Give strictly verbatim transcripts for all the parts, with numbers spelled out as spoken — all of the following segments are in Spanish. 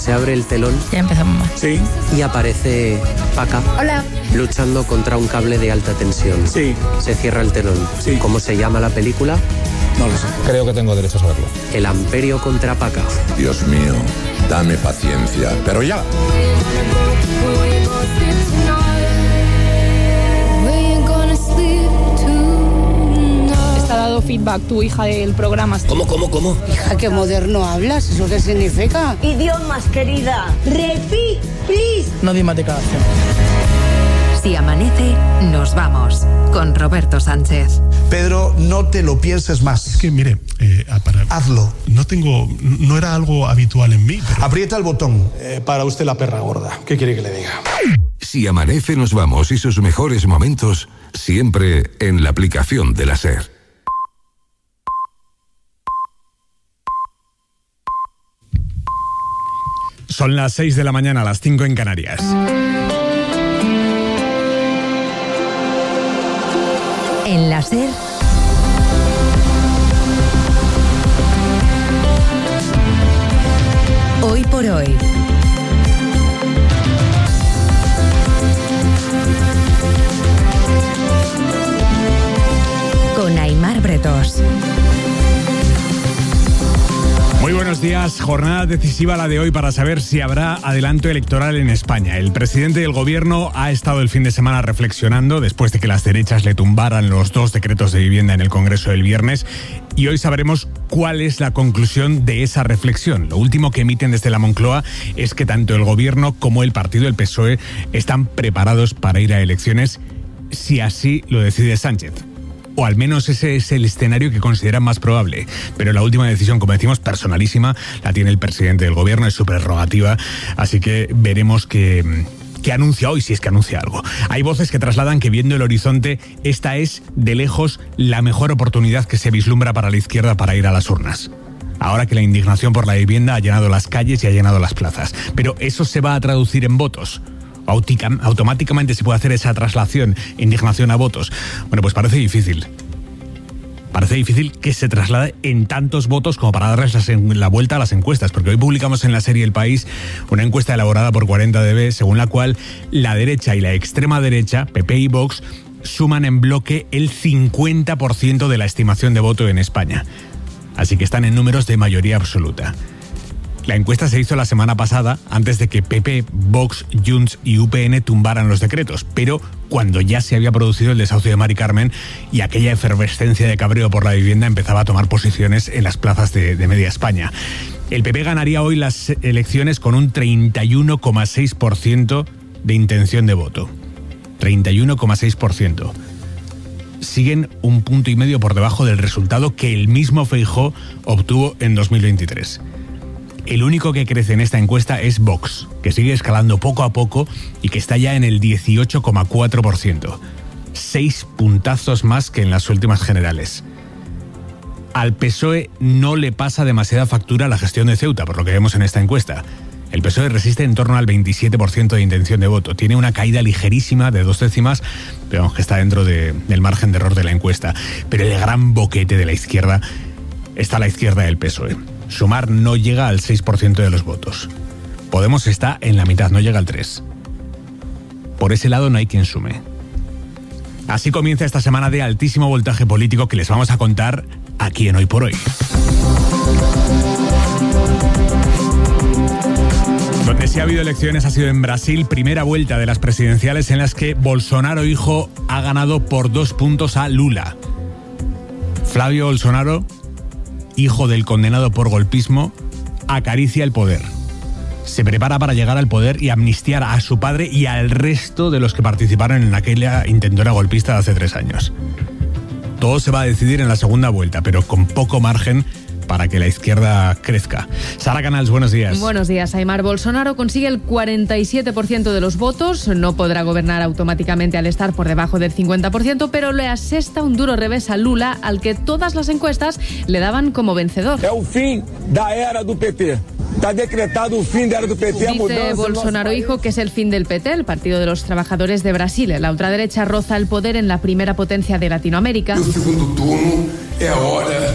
se abre el telón. Ya empezamos mal. Sí. Y aparece Paca. Hola. Luchando contra un cable de alta tensión. Sí. Se cierra el telón. Sí. ¿Cómo se llama la película? No lo sé. Creo que tengo derecho a saberlo. El Amperio contra Paca. Dios mío, dame paciencia, pero ya. ¿Te ha dado feedback tu hija del programa? ¿Cómo, cómo, cómo? Hija, qué moderno hablas. ¿Eso qué significa? Idiomas, querida. Repeat, please. No di más declaración. Si amanece, nos vamos. Con Roberto Sánchez. Pedro, no te lo pienses más. Es que, mire, eh, para, hazlo. No tengo, no era algo habitual en mí. Pero... Aprieta el botón. Eh, para usted la perra gorda. ¿Qué quiere que le diga? Si amanece, nos vamos y sus mejores momentos siempre en la aplicación de la SER. Son las seis de la mañana, las cinco en Canarias. En la SER, hoy por hoy. Con Aimar Bretos. Muy buenos días. Jornada decisiva la de hoy para saber si habrá adelanto electoral en España. El presidente del gobierno ha estado el fin de semana reflexionando después de que las derechas le tumbaran los dos decretos de vivienda en el Congreso del viernes, y hoy sabremos cuál es la conclusión de esa reflexión. Lo último que emiten desde la Moncloa es que tanto el gobierno como el partido, el P S O E, están preparados para ir a elecciones si así lo decide Sánchez. O al menos ese es el escenario que consideran más probable. Pero la última decisión, como decimos, personalísima, la tiene el presidente del gobierno, es su prerrogativa, así que veremos qué, qué anuncia hoy, si es que anuncia algo. Hay voces que trasladan que, viendo el horizonte, esta es, de lejos, la mejor oportunidad que se vislumbra para la izquierda para ir a las urnas. Ahora que la indignación por la vivienda ha llenado las calles y ha llenado las plazas. Pero ¿eso se va a traducir en votos? ¿Automáticamente se puede hacer esa traslación, indignación a votos? Bueno, pues parece difícil. Parece difícil que se traslade en tantos votos como para darles la vuelta a las encuestas, porque hoy publicamos en la serie El País una encuesta elaborada por cuarenta D B, según la cual la derecha y la extrema derecha, P P y Vox, suman en bloque el cincuenta por ciento de la estimación de voto en España. Así que están en números de mayoría absoluta. La encuesta se hizo la semana pasada, antes de que P P, Vox, Junts y U P N tumbaran los decretos, pero cuando ya se había producido el desahucio de Mari Carmen y aquella efervescencia de cabreo por la vivienda empezaba a tomar posiciones en las plazas de, de media España. El P P ganaría hoy las elecciones con un treinta y uno coma seis por ciento de intención de voto. treinta y uno coma seis por ciento. Siguen un punto y medio por debajo del resultado que el mismo Feijóo obtuvo en dos mil veintitrés. El único que crece en esta encuesta es Vox, que sigue escalando poco a poco y que está ya en el dieciocho coma cuatro por ciento. Seis puntazos más que en las últimas generales. Al P S O E no le pasa demasiada factura la gestión de Ceuta, por lo que vemos en esta encuesta. El P S O E resiste en torno al veintisiete por ciento de intención de voto. Tiene una caída ligerísima de dos décimas, pero aunque está dentro de, del margen de error de la encuesta. Pero el gran boquete de la izquierda está a la izquierda del P S O E. Sumar no llega al seis por ciento de los votos. Podemos está en la mitad, no llega al tres por ciento. Por ese lado no hay quien sume. Así comienza esta semana de altísimo voltaje político que les vamos a contar aquí en Hoy por Hoy. Donde sí ha habido elecciones ha sido en Brasil, primera vuelta de las presidenciales en las que Bolsonaro hijo ha ganado por dos puntos a Lula. Flavio Bolsonaro, hijo del condenado por golpismo, acaricia el poder. Se prepara para llegar al poder y amnistiar a su padre y al resto de los que participaron en aquella intentona golpista de hace tres años. Todo se va a decidir en la segunda vuelta, pero con poco margen para que la izquierda crezca. Sara Canals, buenos días. Buenos días, Aimar. Bolsonaro consigue el cuarenta y siete por ciento de los votos, no podrá gobernar automáticamente al estar por debajo del cincuenta por ciento, pero le asesta un duro revés a Lula, al que todas las encuestas le daban como vencedor. Es el fin de la era del P T. Está decretado el fin de la era del P T. Dice Bolsonaro hijo que es el fin del P T, el Partido de los Trabajadores de Brasil. La ultraderecha roza el poder en la primera potencia de Latinoamérica. El segundo turno es hora da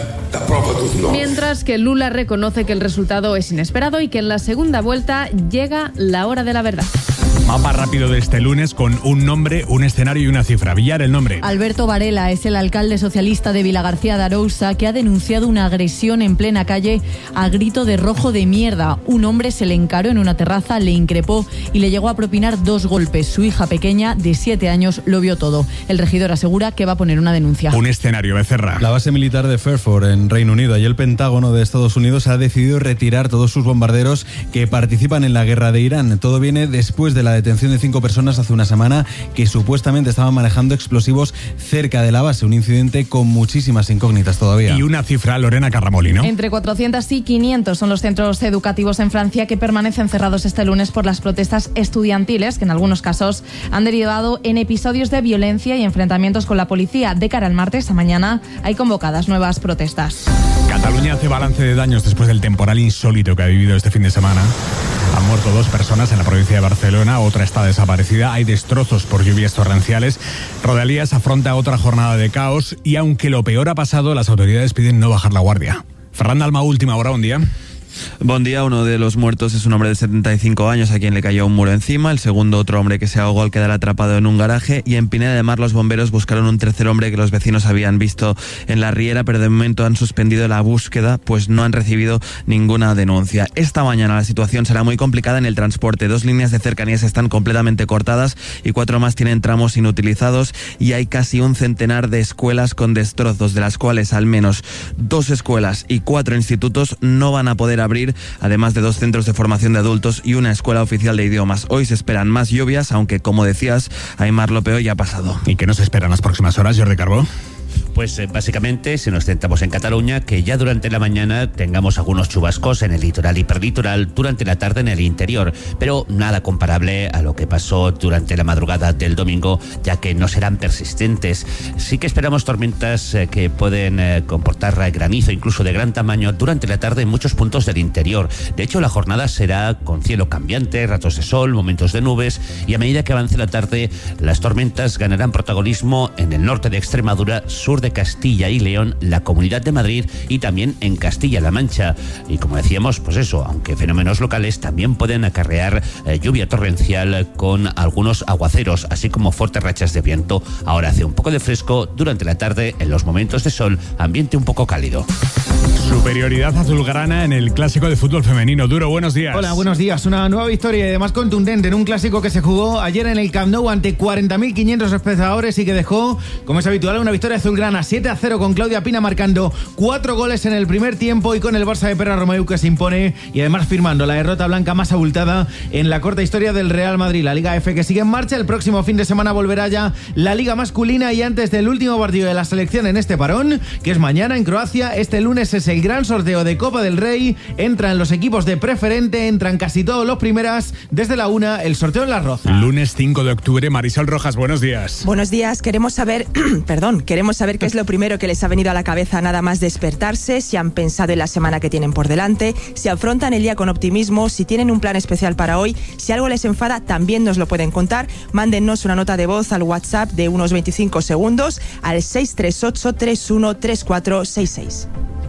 prova dos nove. Mientras que Lula reconoce que el resultado es inesperado y que en la segunda vuelta llega la hora de la verdad. Mapa rápido de este lunes con un nombre, un escenario y una cifra. Villar, el nombre. Alberto Varela es el alcalde socialista de Vilagarcía de Arousa que ha denunciado una agresión en plena calle a grito de rojo de mierda. Un hombre se le encaró en una terraza, le increpó y le llegó a propinar dos golpes. Su hija pequeña, de siete años, lo vio todo. El regidor asegura que va a poner una denuncia. Un escenario, Becerra. La base militar de Fairford, en Reino Unido. Allí el Pentágono de Estados Unidos ha decidido retirar todos sus bombarderos que participan en la guerra de Irán. Todo viene después de la detención de cinco personas hace una semana que supuestamente estaban manejando explosivos cerca de la base. Un incidente con muchísimas incógnitas todavía. Y una cifra, Lorena Carramoli, ¿no? Entre cuatrocientos y quinientos son los centros educativos en Francia que permanecen cerrados este lunes por las protestas estudiantiles, que en algunos casos han derivado en episodios de violencia y enfrentamientos con la policía. De cara al martes, a mañana, hay convocadas nuevas protestas. Cataluña hace balance de daños después del temporal insólito que ha vivido este fin de semana. Han muerto dos personas en la provincia de Barcelona, otra está desaparecida, hay destrozos por lluvias torrenciales. Rodalías afronta otra jornada de caos y aunque lo peor ha pasado, las autoridades piden no bajar la guardia. Ferran Dalmau, última hora, un día. Buen día, uno de los muertos es un hombre de setenta y cinco años a quien le cayó un muro encima, el segundo otro hombre que se ahogó al quedar atrapado en un garaje y en Pineda de Mar los bomberos buscaron un tercer hombre que los vecinos habían visto en la riera, pero de momento han suspendido la búsqueda pues no han recibido ninguna denuncia. Esta mañana la situación será muy complicada en el transporte, dos líneas de cercanías están completamente cortadas y cuatro más tienen tramos inutilizados y hay casi un centenar de escuelas con destrozos, de las cuales al menos dos escuelas y cuatro institutos no van a poder abrir, además de dos centros de formación de adultos y una escuela oficial de idiomas. Hoy se esperan más lluvias, aunque como decías, Aimar, lo peor ya ha pasado. ¿Y qué nos esperan las próximas horas, Jordi Carbó? Pues eh, básicamente, si nos centramos en Cataluña, que ya durante la mañana tengamos algunos chubascos en el litoral y perlitoral, durante la tarde en el interior, pero nada comparable a lo que pasó durante la madrugada del domingo, ya que no serán persistentes. Sí que esperamos tormentas eh, que pueden eh, comportar granizo, incluso de gran tamaño, durante la tarde en muchos puntos del interior. De hecho, la jornada será con cielo cambiante, ratos de sol, momentos de nubes, y a medida que avance la tarde, las tormentas ganarán protagonismo en el norte de Extremadura, sur de Castilla y León, la Comunidad de Madrid y también en Castilla-La Mancha. Y como decíamos, pues eso, aunque fenómenos locales también pueden acarrear eh, lluvia torrencial con algunos aguaceros, así como fuertes rachas de viento. Ahora hace un poco de fresco, durante la tarde, en los momentos de sol, ambiente un poco cálido. Superioridad azulgrana en el clásico de fútbol femenino. Duro, buenos días. Hola, buenos días. Una nueva victoria y además contundente en un clásico que se jugó ayer en el Camp Nou ante cuarenta mil quinientos espectadores y que dejó, como es habitual, una victoria azulgrana siete a cero con Claudia Pina marcando cuatro goles en el primer tiempo y con el Barça de Pere Romeu que se impone y además firmando la derrota blanca más abultada en la corta historia del Real Madrid. La Liga F que sigue en marcha. El próximo fin de semana volverá ya la Liga masculina y antes del último partido de la selección en este parón, que es mañana en Croacia, este lunes es el gran sorteo de Copa del Rey. Entran los equipos de preferente, entran casi todos los primeras. Desde la una, el sorteo en La Roza. Lunes cinco de octubre, Marisol Rojas, buenos días. Buenos días, queremos saber, perdón, queremos saber qué es lo primero que les ha venido a la cabeza nada más despertarse, si han pensado en la semana que tienen por delante, si afrontan el día con optimismo, si tienen un plan especial para hoy, si algo les enfada, también nos lo pueden contar. Mándennos una nota de voz al WhatsApp de unos veinticinco segundos al seis tres ocho, tres uno tres cuatro seis seis.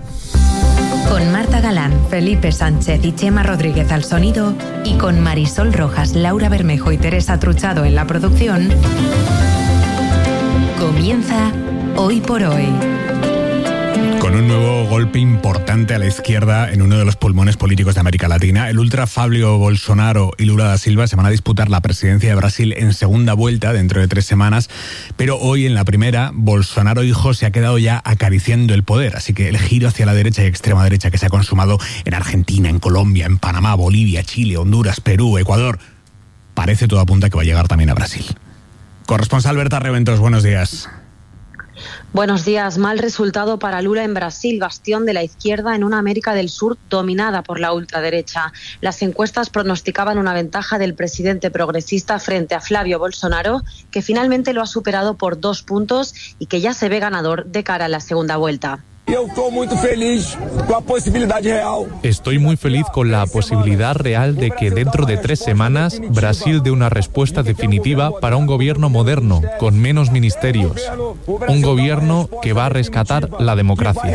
Con Marta Galán, Felipe Sánchez y Chema Rodríguez al sonido y con Marisol Rojas, Laura Bermejo y Teresa Truchado en la producción, comienza Hoy por Hoy. Con un nuevo golpe importante a la izquierda en uno de los pulmones políticos de América Latina, el ultra Fabio Bolsonaro y Lula da Silva se van a disputar la presidencia de Brasil en segunda vuelta dentro de tres semanas, pero hoy en la primera, Bolsonaro hijo se ha quedado ya acariciando el poder, así que el giro hacia la derecha y extrema derecha que se ha consumado en Argentina, en Colombia, en Panamá, Bolivia, Chile, Honduras, Perú, Ecuador, parece todo apunta que va a llegar también a Brasil. Corresponsal Berta Reventos, buenos días. Buenos días. Mal resultado para Lula en Brasil, bastión de la izquierda en una América del Sur dominada por la ultraderecha. Las encuestas pronosticaban una ventaja del presidente progresista frente a Flavio Bolsonaro, que finalmente lo ha superado por dos puntos y que ya se ve ganador de cara a la segunda vuelta. Estoy muy feliz con la posibilidad real de que dentro de tres semanas Brasil dé una respuesta definitiva para un gobierno moderno, con menos ministerios. Un gobierno que va a rescatar la democracia.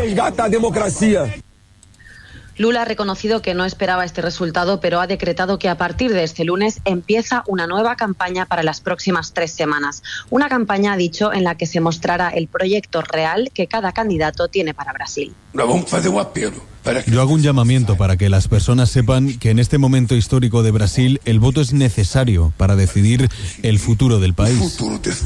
Lula ha reconocido que no esperaba este resultado, pero ha decretado que a partir de este lunes empieza una nueva campaña para las próximas tres semanas. Una campaña, ha dicho, en la que se mostrará el proyecto real que cada candidato tiene para Brasil. Yo hago un llamamiento para que las personas sepan que en este momento histórico de Brasil el voto es necesario para decidir el futuro del país.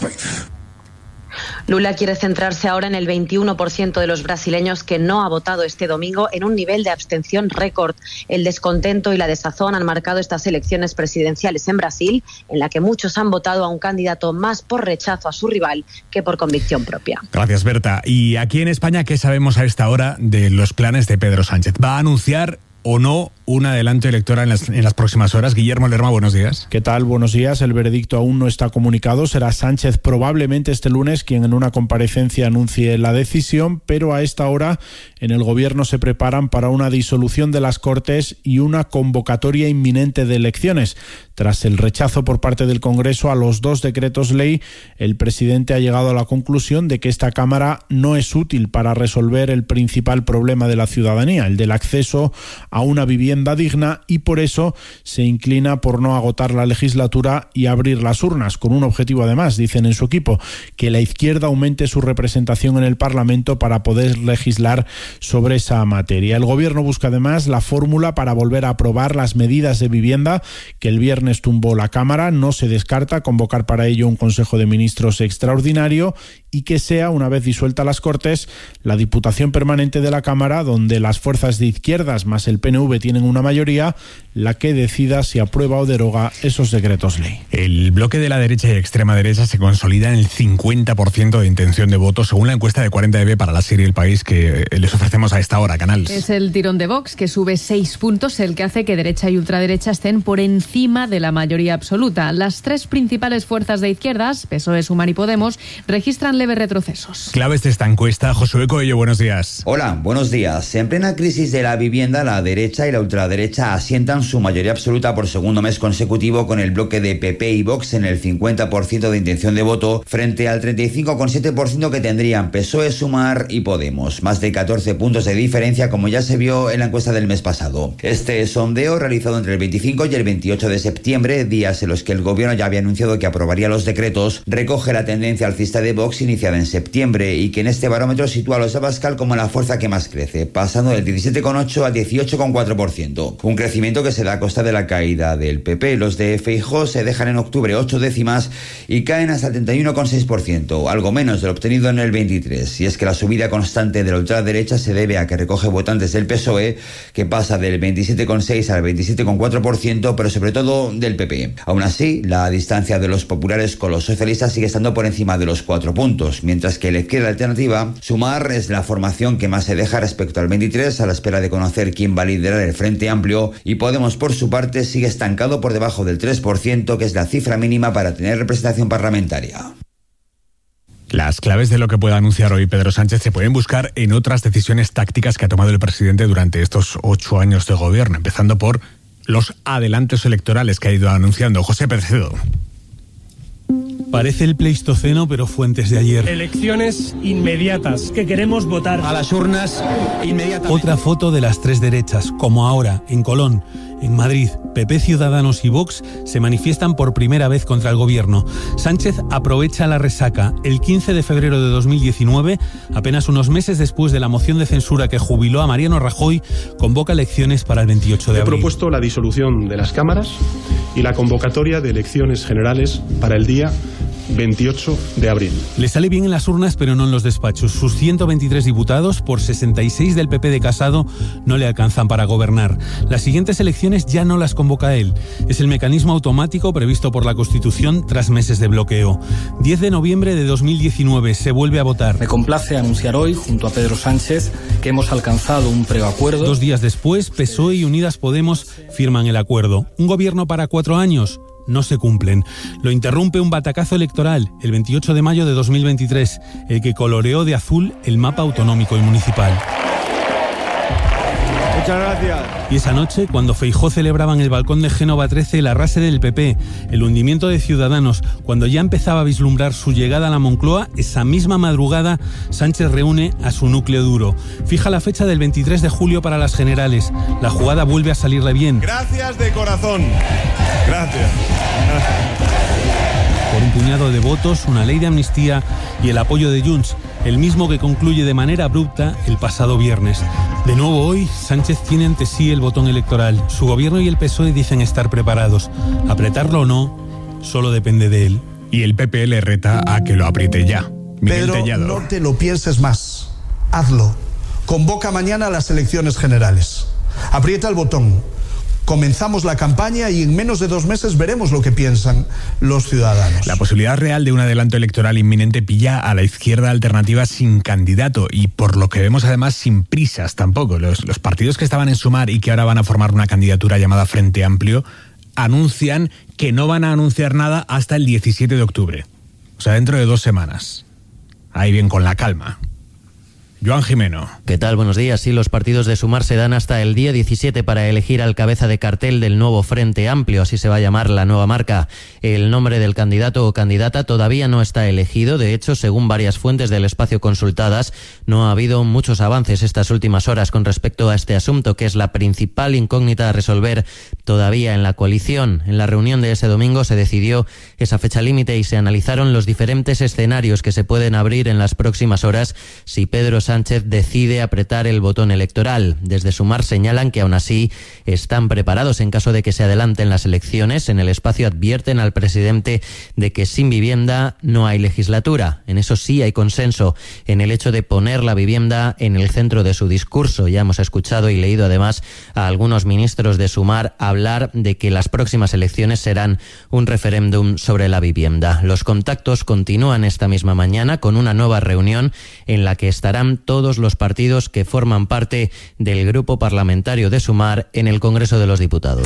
Lula quiere centrarse ahora en el veintiuno por ciento de los brasileños que no ha votado este domingo, en un nivel de abstención récord. El descontento y la desazón han marcado estas elecciones presidenciales en Brasil, en la que muchos han votado a un candidato más por rechazo a su rival que por convicción propia. Gracias, Berta. Y aquí en España, ¿qué sabemos a esta hora de los planes de Pedro Sánchez? ¿Va a anunciar o no un adelanto electoral en las, en las próximas horas? Guillermo Lerma, buenos días. ¿Qué tal? Buenos días. El veredicto aún no está comunicado. Será Sánchez probablemente este lunes quien en una comparecencia anuncie la decisión, pero a esta hora en el gobierno se preparan para una disolución de las Cortes y una convocatoria inminente de elecciones. Tras el rechazo por parte del Congreso a los dos decretos ley, el presidente ha llegado a la conclusión de que esta Cámara no es útil para resolver el principal problema de la ciudadanía, el del acceso a una vivienda digna, y por eso se inclina por no agotar la legislatura y abrir las urnas, con un objetivo además, dicen en su equipo, que la izquierda aumente su representación en el Parlamento para poder legislar sobre esa materia. El gobierno busca además la fórmula para volver a aprobar las medidas de vivienda que el viernes tumbó la Cámara. No se descarta convocar para ello un Consejo de Ministros extraordinario y que sea, una vez disuelta las Cortes, la Diputación Permanente de la Cámara, donde las fuerzas de izquierdas más el P N V tienen una mayoría, la que decida si aprueba o deroga esos decretos ley. El bloque de la derecha y extrema derecha se consolida en el cincuenta por ciento de intención de voto, según la encuesta de cuarenta E B para la serie El País que les ofrecemos a esta hora, Canals. Es el tirón de Vox, que sube seis puntos, el que hace que derecha y ultraderecha estén por encima de la mayoría absoluta. Las tres principales fuerzas de izquierdas, P S O E, Sumar y Podemos, registran leves retrocesos. Claves de esta encuesta, Josué Coello, buenos días. Hola, buenos días. En plena crisis de la vivienda, la derecha y la ultraderecha asientan su mayoría absoluta por segundo mes consecutivo, con el bloque de P P y Vox en el cincuenta por ciento de intención de voto frente al treinta y cinco coma siete por ciento que tendrían P S O E, Sumar y Podemos. Más de catorce puntos de diferencia, como ya se vio en la encuesta del mes pasado. Este sondeo, realizado entre el veinticinco y el veintiocho de septiembre, días en los que el gobierno ya había anunciado que aprobaría los decretos, recoge la tendencia alcista de Vox iniciada en septiembre y que en este barómetro sitúa a los de Abascal como la fuerza que más crece, pasando del diecisiete coma ocho al dieciocho coma cuatro por ciento. Un crecimiento que se da a costa de la caída del P P. Los de Feijóo se dejan en octubre ocho décimas y caen hasta el treinta y uno coma seis por ciento, algo menos de lo obtenido en el veintitrés. Y es que la subida constante de la ultraderecha se debe a que recoge votantes del P S O E, que pasa del veintisiete coma seis al veintisiete coma cuatro por ciento, pero sobre todo del P P. Aún así, la distancia de los populares con los socialistas sigue estando por encima de los cuatro puntos, mientras que la izquierda alternativa, Sumar, es la formación que más se deja respecto al veintitrés, a la espera de conocer quién va a liderar el Frente Amplio, y Podemos, por su parte, sigue estancado por debajo del tres por ciento, que es la cifra mínima para tener representación parlamentaria. Las claves de lo que pueda anunciar hoy Pedro Sánchez se pueden buscar en otras decisiones tácticas que ha tomado el presidente durante estos ocho años de gobierno, empezando por los adelantos electorales que ha ido anunciando. José Peredo. Parece el Pleistoceno, pero fuentes de ayer. Elecciones inmediatas, que queremos votar. A las urnas inmediatamente. Otra foto de las tres derechas, como ahora, en Colón. En Madrid, P P, Ciudadanos y Vox se manifiestan por primera vez contra el gobierno. Sánchez aprovecha la resaca. El quince de febrero de dos mil diecinueve, apenas unos meses después de la moción de censura que jubiló a Mariano Rajoy, convoca elecciones para el veintiocho de abril. He propuesto la disolución de las cámaras y la convocatoria de elecciones generales para el día veintiocho de abril. Le sale bien en las urnas, pero no en los despachos. Sus ciento veintitrés diputados, por sesenta y seis del P P de Casado, no le alcanzan para gobernar. Las siguientes elecciones ya no las convoca él. Es el mecanismo automático previsto por la Constitución tras meses de bloqueo. diez de noviembre de dos mil diecinueve se vuelve a votar. Me complace anunciar hoy, junto a Pedro Sánchez, que hemos alcanzado un preacuerdo. Dos días después, P S O E y Unidas Podemos firman el acuerdo. ¿Un gobierno para cuatro años? no se cumplen. Lo interrumpe un batacazo electoral, el veintiocho de mayo de dos mil veintitrés, el que coloreó de azul el mapa autonómico y municipal. Muchas gracias. Y esa noche, cuando Feijóo celebraba en el balcón de Génova trece el arrase del P P, el hundimiento de Ciudadanos, cuando ya empezaba a vislumbrar su llegada a la Moncloa, esa misma madrugada Sánchez reúne a su núcleo duro. Fija la fecha del veintitrés de julio para las generales. La jugada vuelve a salirle bien. Gracias de corazón. Gracias. Por un puñado de votos, una ley de amnistía y el apoyo de Junts, el mismo que concluye de manera abrupta el pasado viernes. De nuevo hoy, Sánchez tiene ante sí el botón electoral. Su gobierno y el P S O E dicen estar preparados. Apretarlo o no, solo depende de él. Y el P P le reta a que lo apriete ya. Miguel Pedro, Tellado. no te lo pienses más. Hazlo. Convoca mañana las elecciones generales. Aprieta el botón. Comenzamos la campaña y en menos de dos meses veremos lo que piensan los ciudadanos. La posibilidad real de un adelanto electoral inminente pilla a la izquierda alternativa sin candidato y, por lo que vemos, además sin prisas tampoco. Los, los partidos que estaban en Sumar y que ahora van a formar una candidatura llamada Frente Amplio anuncian que no van a anunciar nada hasta el diecisiete de octubre. O sea, dentro de dos semanas. Ahí bien, con la calma. Joan Jimeno. ¿Qué tal? Buenos días. Sí, los partidos de Sumar se dan hasta el día diecisiete para elegir al cabeza de cartel del nuevo Frente Amplio, así se va a llamar la nueva marca. El nombre del candidato o candidata todavía no está elegido. De hecho, según varias fuentes del espacio consultadas, no ha habido muchos avances estas últimas horas con respecto a este asunto, que es la principal incógnita a resolver todavía en la coalición. En la reunión de ese domingo se decidió esa fecha límite y se analizaron los diferentes escenarios que se pueden abrir en las próximas horas si Pedro Sánchez Sánchez decide apretar el botón electoral. Desde Sumar señalan que aún así están preparados en caso de que se adelanten las elecciones. En el espacio advierten al presidente de que sin vivienda no hay legislatura. En eso sí hay consenso, en el hecho de poner la vivienda en el centro de su discurso. Ya hemos escuchado y leído además a algunos ministros de Sumar hablar de que las próximas elecciones serán un referéndum sobre la vivienda. Los contactos continúan esta misma mañana con una nueva reunión en la que estarán todos los partidos que forman parte del grupo parlamentario de Sumar en el Congreso de los Diputados.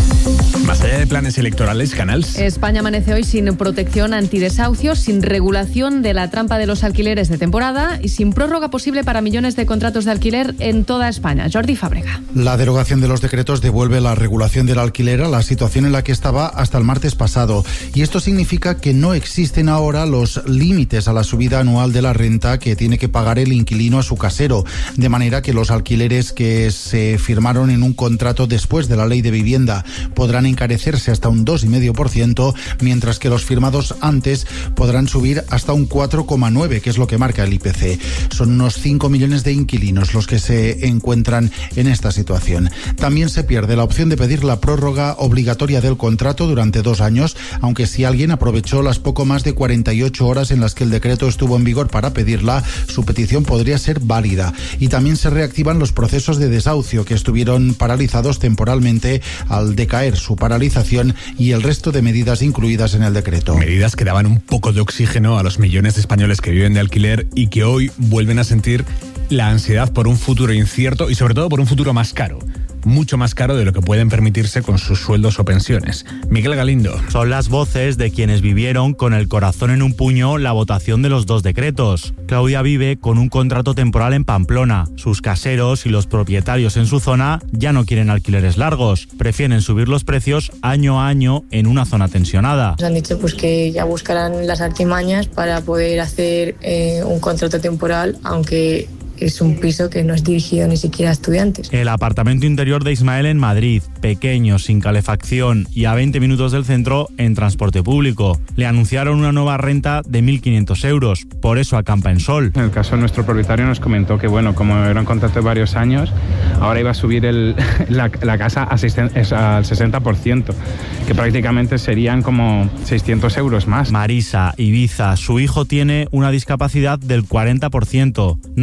Más allá de planes electorales, Canals. España amanece hoy sin protección antidesahucios, sin regulación de la trampa de los alquileres de temporada y sin prórroga posible para millones de contratos de alquiler en toda España. Jordi Fábrega. La derogación de los decretos devuelve la regulación del alquiler a la situación en la que estaba hasta el martes pasado. Y esto significa que no existen ahora los límites a la subida anual de la renta que tiene que pagar el inquilino a su casero. De manera que los alquileres que se firmaron en un contrato después de la ley de vivienda podrán encarecerse hasta un dos coma cinco por ciento, mientras que los firmados antes podrán subir hasta un cuatro coma nueve por ciento, que es lo que marca el I P C. Son unos cinco millones de inquilinos los que se encuentran en esta situación. También se pierde la opción de pedir la prórroga obligatoria del contrato durante dos años, aunque si alguien aprovechó las poco más de cuarenta y ocho horas en las que el decreto estuvo en vigor para pedirla, su petición podría ser válida. Y también se reactivan los procesos de desahucio que estuvieron paralizados temporalmente al decaer su paralización y el resto de medidas incluidas en el decreto. Medidas que daban un poco de oxígeno a los millones de españoles que viven de alquiler y que hoy vuelven a sentir la ansiedad por un futuro incierto y sobre todo por un futuro más caro. Mucho más caro de lo que pueden permitirse con sus sueldos o pensiones. Miguel Galindo. Son las voces de quienes vivieron con el corazón en un puño la votación de los dos decretos. Claudia vive con un contrato temporal en Pamplona. Sus caseros y los propietarios en su zona ya no quieren alquileres largos. Prefieren subir los precios año a año en una zona tensionada. Nos han dicho pues que ya buscarán las artimañas para poder hacer eh, un contrato temporal, aunque es un piso que no es dirigido ni siquiera a estudiantes. El apartamento interior de Ismael en Madrid, pequeño, sin calefacción y a veinte minutos del centro en transporte público. Le anunciaron una nueva renta de mil quinientos euros, por eso acampa en Sol. En el caso de nuestro propietario nos comentó que, bueno, como era un contrato de varios años, ahora iba a subir el, la, la casa a seiscientos, al sesenta por ciento, que prácticamente serían como seiscientos euros más. Marisa, Ibiza, su hijo tiene una discapacidad del cuarenta por ciento. No sabe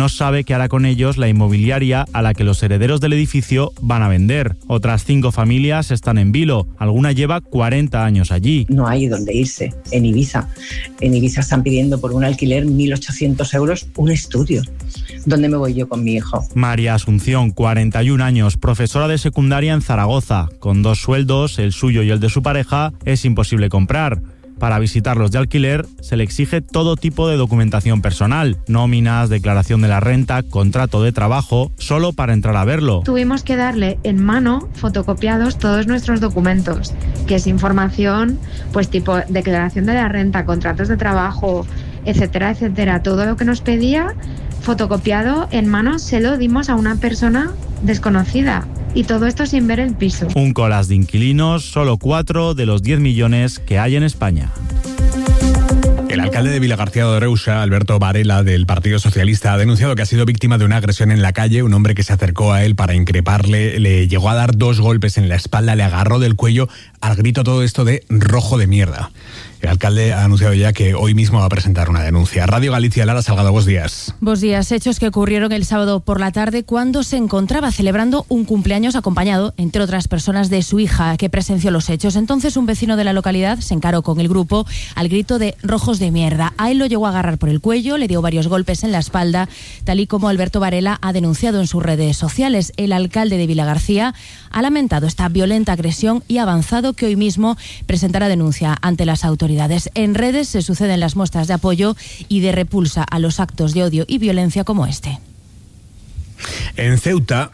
qué hará con ellos la inmobiliaria a la que los herederos del edificio van a vender. Otras cinco familias están en vilo. Alguna lleva cuarenta años allí. No hay dónde irse. En Ibiza. En Ibiza están pidiendo por un alquiler mil ochocientos euros un estudio. ¿Dónde me voy yo con mi hijo? María Asunción, cuarenta y un años, profesora de secundaria en Zaragoza. Con dos sueldos, el suyo y el de su pareja, es imposible comprar. Para visitarlos de alquiler se le exige todo tipo de documentación personal, nóminas, declaración de la renta, contrato de trabajo, solo para entrar a verlo. Tuvimos que darle en mano fotocopiados todos nuestros documentos, que es información, pues tipo declaración de la renta, contratos de trabajo, etcétera, etcétera. Todo lo que nos pedía fotocopiado en mano se lo dimos a una persona desconocida. Y todo esto sin ver el piso. Un collage de inquilinos, solo cuatro de los diez millones que hay en España. El alcalde de Vilagarcía de Arousa, Alberto Varela, del Partido Socialista, ha denunciado que ha sido víctima de una agresión en la calle. Un hombre que se acercó a él para increparle le llegó a dar dos golpes en la espalda, le agarró del cuello al grito todo esto de rojo de mierda. El alcalde ha anunciado ya que hoy mismo va a presentar una denuncia. Radio Galicia, Lara Salgado, buenos días. Buenos días. Hechos que ocurrieron el sábado por la tarde cuando se encontraba celebrando un cumpleaños acompañado, entre otras personas, de su hija, que presenció los hechos. Entonces un vecino de la localidad se encaró con el grupo al grito de rojos de mierda. A él lo llegó a agarrar por el cuello, le dio varios golpes en la espalda, tal y como Alberto Varela ha denunciado en sus redes sociales. El alcalde de Vilagarcía ha lamentado esta violenta agresión y ha avanzado que hoy mismo presentará denuncia ante las autoridades. En redes se suceden las muestras de apoyo y de repulsa a los actos de odio y violencia como este. En Ceuta,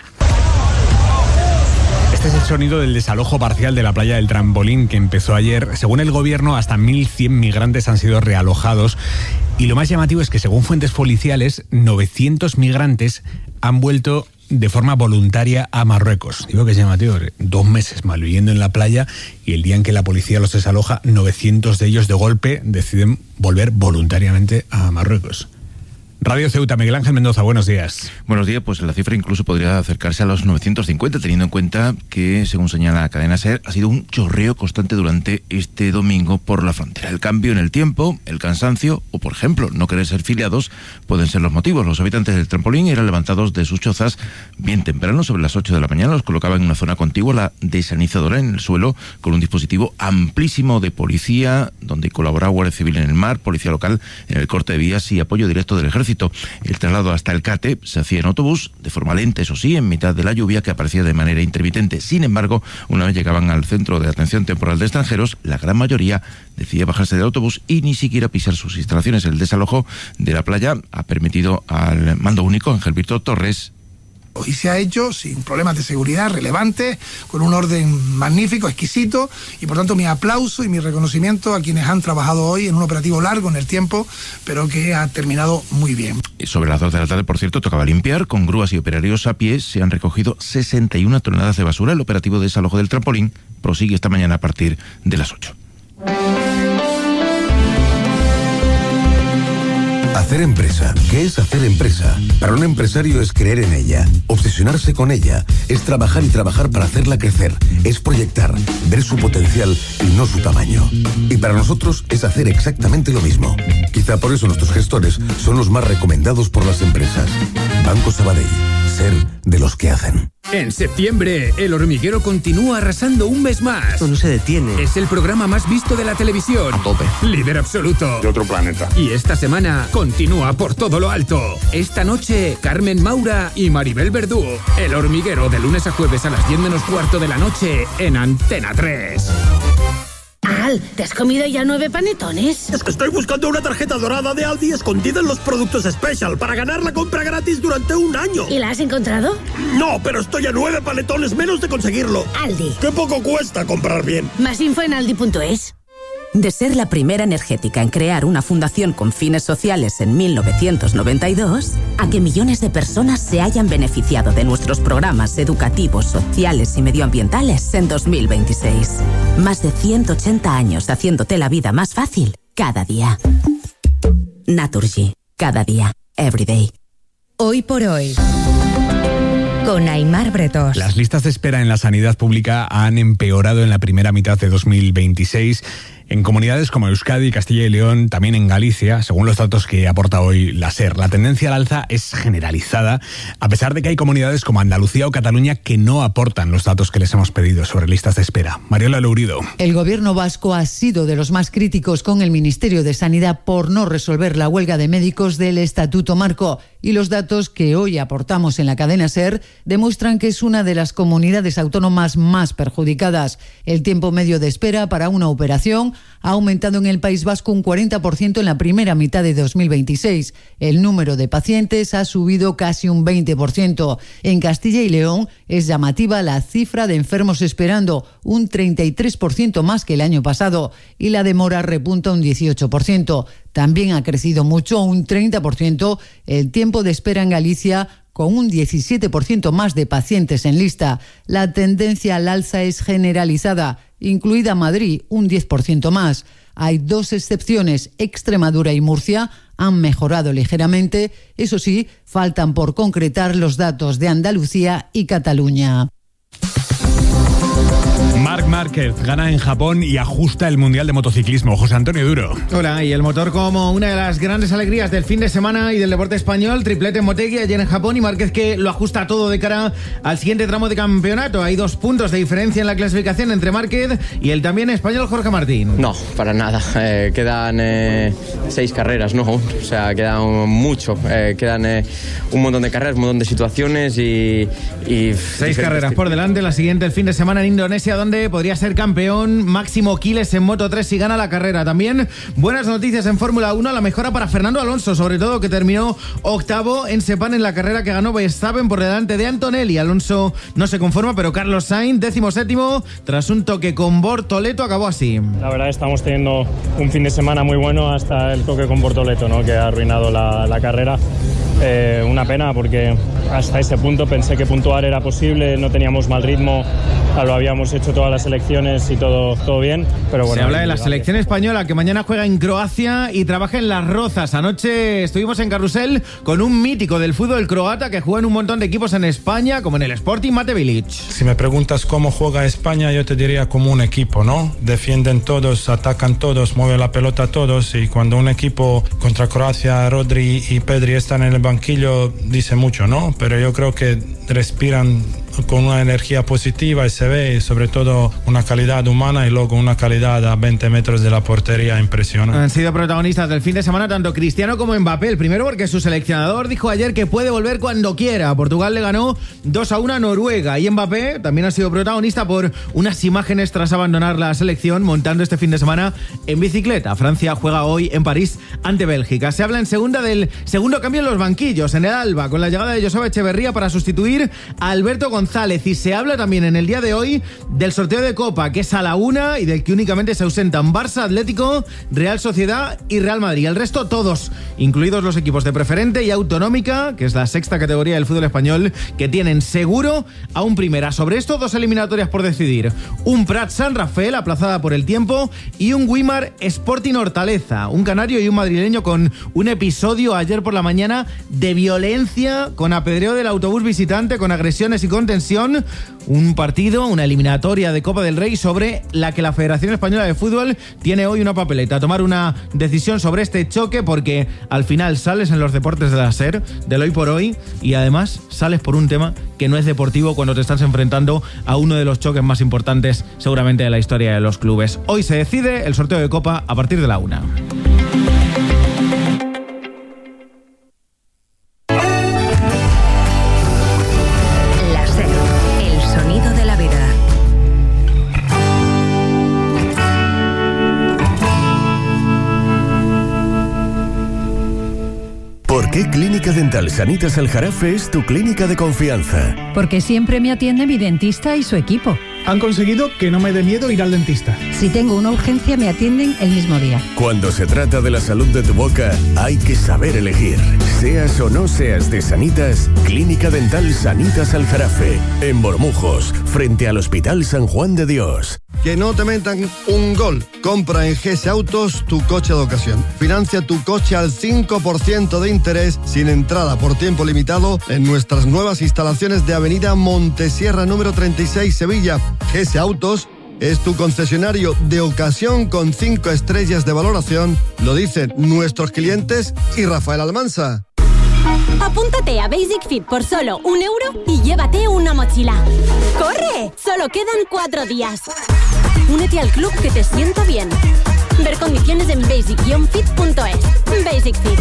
este es el sonido del desalojo parcial de la playa del Trampolín que empezó ayer. Según el gobierno, hasta mil cien migrantes han sido realojados. Y lo más llamativo es que, según fuentes policiales, novecientos migrantes han vuelto de forma voluntaria a Marruecos. Digo que es llamativo, dos meses malviviendo en la playa y el día en que la policía los desaloja, novecientos de ellos de golpe deciden volver voluntariamente a Marruecos. Radio Ceuta, Miguel Ángel Mendoza, buenos días. Buenos días, pues la cifra incluso podría acercarse a los novecientos cincuenta, teniendo en cuenta que, según señala la cadena SER, ha sido un chorreo constante durante este domingo por la frontera. El cambio en el tiempo, el cansancio o, por ejemplo, no querer ser filiados pueden ser los motivos. Los habitantes del Trampolín eran levantados de sus chozas bien temprano, sobre las ocho de la mañana, los colocaban en una zona contigua, la desalinizadora, en el suelo, con un dispositivo amplísimo de policía, donde colaboraba Guardia Civil en el mar, policía local en el corte de vías y apoyo directo del ejército. El traslado hasta el CATE se hacía en autobús, de forma lenta, eso sí, en mitad de la lluvia que aparecía de manera intermitente. Sin embargo, una vez llegaban al centro de atención temporal de extranjeros, la gran mayoría decidía bajarse del autobús y ni siquiera pisar sus instalaciones. El desalojo de la playa ha permitido al mando único, Ángel Víctor Torres, y se ha hecho sin problemas de seguridad relevantes, con un orden magnífico, exquisito, y por tanto mi aplauso y mi reconocimiento a quienes han trabajado hoy en un operativo largo en el tiempo, pero que ha terminado muy bien. Sobre las dos de la tarde, por cierto, tocaba limpiar. Con grúas y operarios a pie se han recogido sesenta y una toneladas de basura. El operativo de desalojo del Trampolín prosigue esta mañana a partir de las ocho. Hacer empresa. ¿Qué es hacer empresa? Para un empresario es creer en ella, obsesionarse con ella, es trabajar y trabajar para hacerla crecer, es proyectar, ver su potencial y no su tamaño. Y para nosotros es hacer exactamente lo mismo. Quizá por eso nuestros gestores son los más recomendados por las empresas. Banco Sabadell. Ser de los que hacen. En septiembre, El Hormiguero continúa arrasando un mes más. Esto no se detiene. Es el programa más visto de la televisión. A tope. Líder absoluto. De otro planeta. Y esta semana continúa por todo lo alto. Esta noche, Carmen Maura y Maribel Verdú. El Hormiguero, de lunes a jueves a las diez menos cuarto de la noche en Antena tres. Al, ¿te has comido ya nueve panetones? Es que estoy buscando una tarjeta dorada de Aldi escondida en los productos Special para ganar la compra gratis durante un año. ¿Y la has encontrado? No, pero estoy a nueve panetones menos de conseguirlo. Aldi. Qué poco cuesta comprar bien. Más info en aldi punto es. De ser la primera energética en crear una fundación con fines sociales en mil novecientos noventa y dos, a que millones de personas se hayan beneficiado de nuestros programas educativos, sociales y medioambientales en dos mil veintiséis. Más de ciento ochenta años haciéndote la vida más fácil cada día. Naturgy. Cada día. Every day. Hoy por hoy, con Aimar Bretos. Las listas de espera en la sanidad pública han empeorado en la primera mitad de dos mil veintiséis. en comunidades como Euskadi, Castilla y León, también en Galicia, según los datos que aporta hoy la SER. La tendencia al alza es generalizada, a pesar de que hay comunidades como Andalucía o Cataluña que no aportan los datos que les hemos pedido sobre listas de espera. Mariola Lourido. El gobierno vasco ha sido de los más críticos con el Ministerio de Sanidad por no resolver la huelga de médicos del Estatuto Marco. Y los datos que hoy aportamos en la cadena SER demuestran que es una de las comunidades autónomas más perjudicadas. El tiempo medio de espera para una operación ha aumentado en el País Vasco un cuarenta por ciento en la primera mitad de dos mil veintiséis. El número de pacientes ha subido casi un veinte por ciento. En Castilla y León es llamativa la cifra de enfermos esperando, un treinta y tres por ciento más que el año pasado, y la demora repunta un dieciocho por ciento. También ha crecido mucho, un treinta por ciento, el tiempo de espera en Galicia, con un diecisiete por ciento más de pacientes en lista. La tendencia al alza es generalizada, incluida Madrid, un diez por ciento más. Hay dos excepciones, Extremadura y Murcia han mejorado ligeramente. Eso sí, faltan por concretar los datos de Andalucía y Cataluña. Marc Márquez gana en Japón y ajusta el Mundial de Motociclismo. José Antonio Duro. Hola, y el motor como una de las grandes alegrías del fin de semana y del deporte español. Triplete en Motegi ayer en Japón y Márquez que lo ajusta todo de cara al siguiente tramo de campeonato. Hay dos puntos de diferencia en la clasificación entre Márquez y el también español Jorge Martín. No, para nada. Eh, quedan eh, seis carreras, ¿no? O sea, quedan mucho. Eh, quedan eh, un montón de carreras, un montón de situaciones y... y seis carreras por delante. La siguiente el fin de semana en Indonesia, donde podría ser campeón Máximo Quiles en Moto tres si gana la carrera. También buenas noticias en Fórmula uno, la mejora para Fernando Alonso, sobre todo que terminó octavo en Sepang en la carrera que ganó Verstappen por delante de Antonelli. Alonso no se conforma, pero Carlos Sainz, décimo séptimo, tras un toque con Bortoleto, acabó así. La verdad estamos teniendo un fin de semana muy bueno hasta el toque con Bortoleto, ¿no? Que ha arruinado la, la carrera. Eh, una pena porque hasta ese punto pensé que puntuar era posible, no teníamos mal ritmo, lo habíamos hecho todas las selecciones y todo, todo bien, pero bueno. Se habla de la selección española que mañana juega en Croacia y trabaja en Las Rozas. Anoche estuvimos en Carrusel con un mítico del fútbol croata que juega en un montón de equipos en España, como en el Sporting Mate Bilic. Si me preguntas cómo juega España, yo te diría como un equipo, ¿no? Defienden todos, atacan todos, mueven la pelota todos, y cuando un equipo contra Croacia, Rodri y Pedri están en el banquillo, dice mucho, ¿no? Pero yo creo que respiran con una energía positiva y se ve sobre todo una calidad humana y luego una calidad a veinte metros de la portería impresionante. Han sido protagonistas del fin de semana tanto Cristiano como Mbappé. El primero porque su seleccionador dijo ayer que puede volver cuando quiera. Portugal le ganó dos a uno a Noruega y Mbappé también ha sido protagonista por unas imágenes tras abandonar la selección montando este fin de semana en bicicleta. Francia juega hoy en París ante Bélgica. Se habla en segunda del segundo cambio en los banquillos en el Alba con la llegada de Joseba Echeverría para sustituir a Alberto González. González. Y se habla también en el día de hoy del sorteo de Copa, que es a la una y del que únicamente se ausentan Barça, Atlético, Real Sociedad y Real Madrid. El resto todos, incluidos los equipos de Preferente y Autonómica, que es la sexta categoría del fútbol español, que tienen seguro a un primera. Sobre esto, dos eliminatorias por decidir. Un Prat San Rafael, aplazada por el tiempo, y un Guimar Sporting Hortaleza. Un canario y un madrileño con un episodio ayer por la mañana de violencia, con apedreo del autobús visitante, con agresiones y contención. Un partido, una eliminatoria de Copa del Rey sobre la que la Federación Española de Fútbol tiene hoy una papeleta. Tomar una decisión sobre este choque porque al final sales en los deportes de la SER, del hoy por hoy, y además sales por un tema que no es deportivo cuando te estás enfrentando a uno de los choques más importantes seguramente de la historia de los clubes. Hoy se decide el sorteo de Copa a partir de la una. ¿Por qué Clínica Dental Sanitas Aljarafe es tu clínica de confianza? Porque siempre me atiende mi dentista y su equipo. Han conseguido que no me dé miedo ir al dentista. Si tengo una urgencia, me atienden el mismo día. Cuando se trata de la salud de tu boca, hay que saber elegir. Seas o no seas de Sanitas, Clínica Dental Sanitas Aljarafe, en Bormujos, frente al Hospital San Juan de Dios. Que no te metan un gol. Compra en G S Autos tu coche de ocasión. Financia tu coche al cinco por ciento de interés sin entrada por tiempo limitado en nuestras nuevas instalaciones de Avenida Montesierra número treinta y seis, Sevilla. G S Autos, es tu concesionario de ocasión con cinco estrellas de valoración, lo dicen nuestros clientes y Rafael Almansa. Apúntate a Basic Fit por solo un euro y llévate una mochila. ¡Corre! Solo quedan cuatro días. Únete al club que te sienta bien. Ver condiciones en basic fit punto es. Basic Fit.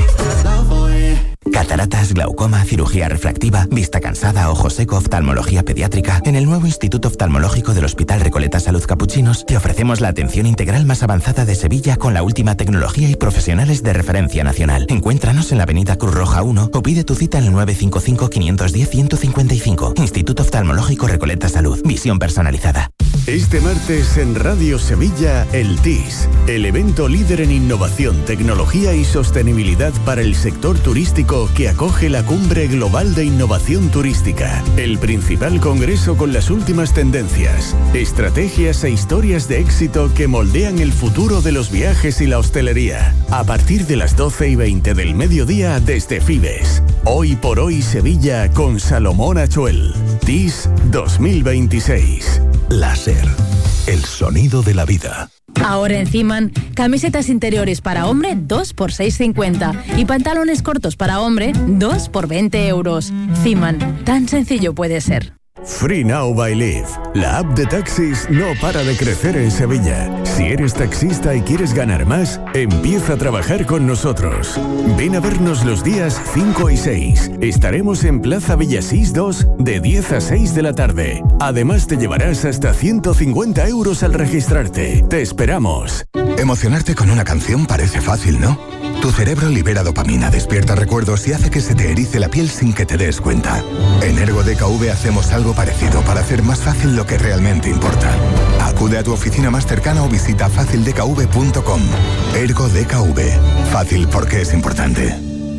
Cataratas, glaucoma, cirugía refractiva, vista cansada, ojo seco, oftalmología pediátrica. En el nuevo Instituto Oftalmológico del Hospital Recoleta Salud Capuchinos te ofrecemos la atención integral más avanzada de Sevilla con la última tecnología y profesionales de referencia nacional. Encuéntranos en la avenida Cruz Roja uno o pide tu cita en el nueve cinco cinco, cinco uno cero, uno cinco cinco. Instituto Oftalmológico Recoleta Salud. Visión personalizada. Este martes en Radio Sevilla, el T I S, el evento líder en innovación, tecnología y sostenibilidad para el sector turístico que acoge la Cumbre Global de Innovación Turística, el principal congreso con las últimas tendencias, estrategias e historias de éxito que moldean el futuro de los viajes y la hostelería. A partir de las doce y veinte del mediodía desde Fibes. Hoy por hoy Sevilla con Salomón Achuel. T I S dos mil veintiséis. Láser, el sonido de la vida. Ahora en Ziman, camisetas interiores para hombre dos por seis cincuenta y pantalones cortos para hombre dos por veinte euros. Ziman, tan sencillo puede ser. Free Now by Live, la app de taxis no para de crecer en Sevilla. Si eres taxista y quieres ganar más, empieza a trabajar con nosotros. Ven a vernos los días cinco y seis. Estaremos en Plaza Villasís dos de diez a seis de la tarde. Además te llevarás hasta ciento cincuenta euros al registrarte. Te esperamos. Emocionarte con una canción parece fácil, ¿no? Tu cerebro libera dopamina, despierta recuerdos y hace que se te erice la piel sin que te des cuenta. En Ergo D K V hacemos algo parecido para hacer más fácil lo que realmente importa. Acude a tu oficina más cercana o visita fácil d k v punto com. Ergo D K V. Fácil porque es importante.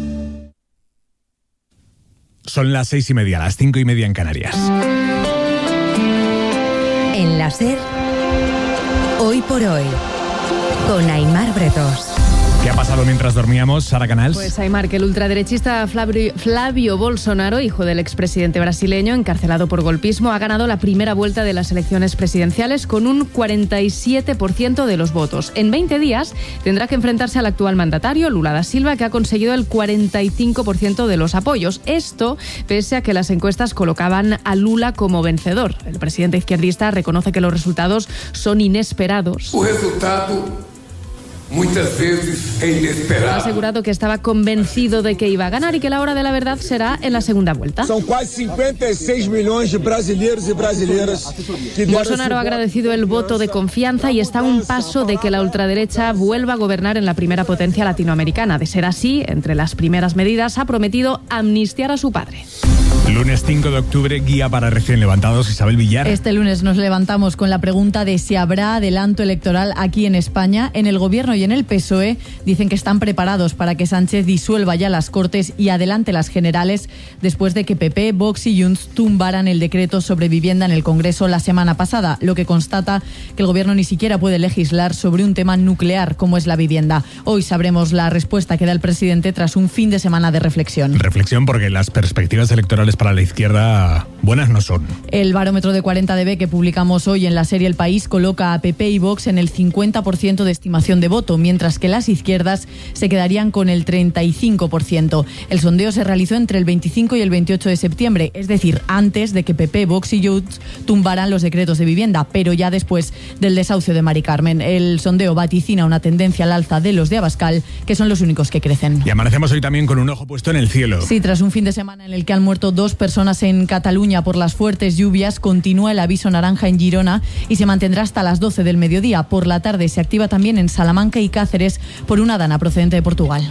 Son las seis y media, las cinco y media en Canarias. En la SER, hoy por hoy, con Aimar Bretos. ¿Qué ha pasado mientras dormíamos, Sara Canals? Pues Aimar, que el ultraderechista Flavio, Flavio Bolsonaro, hijo del expresidente brasileño, encarcelado por golpismo, ha ganado la primera vuelta de las elecciones presidenciales con un cuarenta y siete por ciento de los votos. En veinte días tendrá que enfrentarse al actual mandatario, Lula da Silva, que ha conseguido el cuarenta y cinco por ciento de los apoyos. Esto pese a que las encuestas colocaban a Lula como vencedor. El presidente izquierdista reconoce que los resultados son inesperados. El resultado muchas veces es inesperado. Ha asegurado que estaba convencido de que iba a ganar y que la hora de la verdad será en la segunda vuelta. Son casi cincuenta y seis millones de brasileños y brasileñas. Bolsonaro ha agradecido el voto de confianza y está a un paso de que la ultraderecha vuelva a gobernar en la primera potencia latinoamericana. De ser así, entre las primeras medidas ha prometido amnistiar a su padre. Lunes cinco de octubre, guía para recién levantados, Isabel Villar. Este lunes nos levantamos con la pregunta de si habrá adelanto electoral aquí en España. En el Gobierno y en el P S O E dicen que están preparados para que Sánchez disuelva ya las Cortes y adelante las generales después de que P P, Vox y Junts tumbaran el decreto sobre vivienda en el Congreso la semana pasada, lo que constata que el Gobierno ni siquiera puede legislar sobre un tema nuclear como es la vivienda. Hoy sabremos la respuesta que da el presidente tras un fin de semana de reflexión. Reflexión porque las perspectivas electorales para la izquierda buenas no son. El barómetro de cuarenta D B que publicamos hoy en la serie El País coloca a P P y Vox en el cincuenta por ciento de estimación de voto, mientras que las izquierdas se quedarían con el treinta y cinco por ciento. El sondeo se realizó entre el veinticinco y el veintiocho de septiembre, es decir, antes de que P P, Vox y Junts tumbaran los decretos de vivienda, pero ya después del desahucio de Mari Carmen. El sondeo vaticina una tendencia al alza de los de Abascal, que son los únicos que crecen. Y amanecemos hoy también con un ojo puesto en el cielo. Sí, tras un fin de semana en el que han muerto dos personas en Cataluña por las fuertes lluvias, continúa el aviso naranja en Girona y se mantendrá hasta las doce del mediodía. Por la tarde se activa también en Salamanca y Cáceres por una dana procedente de Portugal.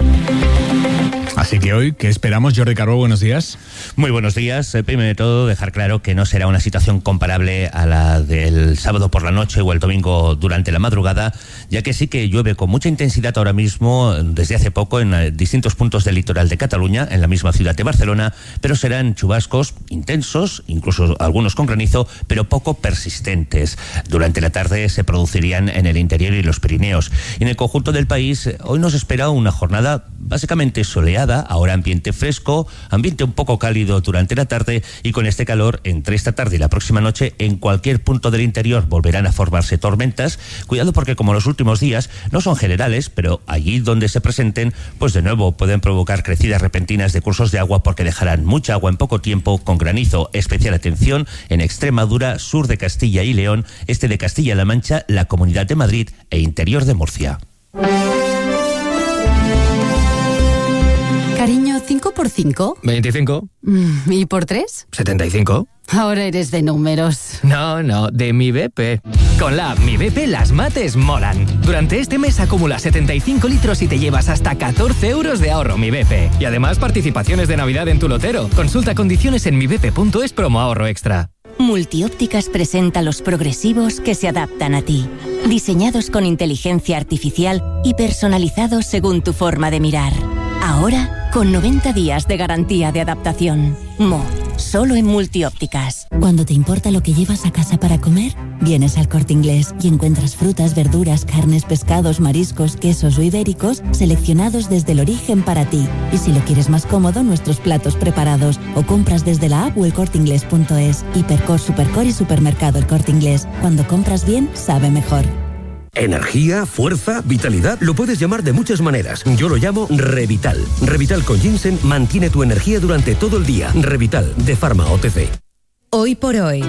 Así que hoy, ¿qué esperamos? Jordi Carbó, buenos días. Muy buenos días. Primero de todo, dejar claro que no será una situación comparable a la del sábado por la noche o el domingo durante la madrugada, ya que sí que llueve con mucha intensidad ahora mismo, desde hace poco, en distintos puntos del litoral de Cataluña, en la misma ciudad de Barcelona, pero serán chubascos intensos, incluso algunos con granizo, pero poco persistentes. Durante la tarde se producirían en el interior y los Pirineos. Y en el conjunto del país, hoy nos espera una jornada básicamente soleada, madrugada, ahora ambiente fresco, ambiente un poco cálido durante la tarde, y con este calor, entre esta tarde y la próxima noche, en cualquier punto del interior volverán a formarse tormentas. Cuidado, porque como los últimos días no son generales, pero allí donde se presenten, pues de nuevo pueden provocar crecidas repentinas de cursos de agua, porque dejarán mucha agua en poco tiempo, con granizo. Especial atención en Extremadura, sur de Castilla y León, este de Castilla-La Mancha, la Comunidad de Madrid e interior de Murcia. Cariño, ¿cinco por cinco? veinticinco. ¿Y por tres? setenta y cinco. Ahora eres de números. No, no, de Mi B P. Con la app Mi B P las mates molan. Durante este mes acumula setenta y cinco litros y te llevas hasta catorce euros de ahorro Mi B P. Y además participaciones de Navidad en tu lotero. Consulta condiciones en mi b p punto es promo ahorro extra. Multiópticas presenta los progresivos que se adaptan a ti. Diseñados con inteligencia artificial y personalizados según tu forma de mirar. Ahora, con noventa días de garantía de adaptación. Mo, solo en Multiópticas. Cuando te importa lo que llevas a casa para comer, vienes al Corte Inglés y encuentras frutas, verduras, carnes, pescados, mariscos, quesos o ibéricos seleccionados desde el origen para ti. Y si lo quieres más cómodo, nuestros platos preparados. O compras desde la app o el corte inglés punto es. Hipercor, Supercor y Supermercado El Corte Inglés. Cuando compras bien, sabe mejor. Energía, fuerza, vitalidad, lo puedes llamar de muchas maneras. Yo lo llamo Revital. Revital con ginseng mantiene tu energía durante todo el día. Revital, de Pharma O T C. Hoy por hoy,